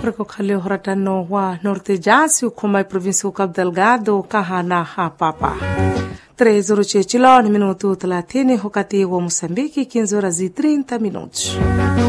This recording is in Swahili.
África khaleo horatano wa Norte Jasi ukomai província Cabo Delgado kahana hapapa 3 horas chechilo ni minuto 30 wakati wa Moçambique 15 horas e 30 minutos.